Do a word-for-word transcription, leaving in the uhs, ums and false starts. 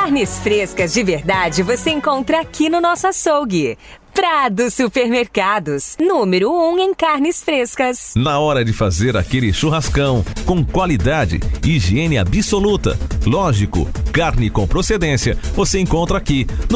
Carnes frescas de verdade você encontra aqui no nosso açougue. Prado Supermercados, número um em carnes frescas. Na hora de fazer aquele churrascão, com qualidade e higiene absoluta. Lógico, carne com procedência, você encontra aqui no